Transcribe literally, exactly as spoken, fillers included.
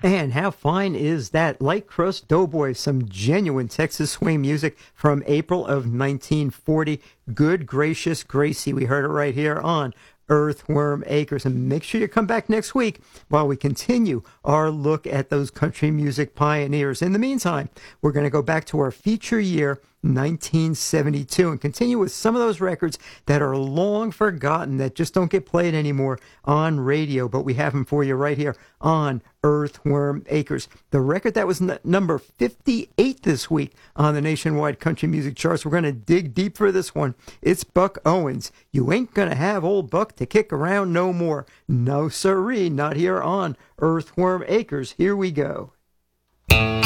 And how fine is that? Light Crust Doughboy, some genuine Texas swing music from April of nineteen forty. Good Gracious Gracie. We heard it right here on Earthworm Acres. And make sure you come back next week while we continue our look at those country music pioneers. In the meantime, we're going to go back to our feature year, nineteen seventy-two, and continue with some of those records that are long forgotten, that just don't get played anymore on radio, but we have them for you right here on Earthworm Acres. The record that was n- number fifty-eight this week on the nationwide country music charts. We're going to dig deep for this one. It's Buck Owens. You ain't going to have old Buck to kick around no more. No siree, not here on Earthworm Acres. Here we go.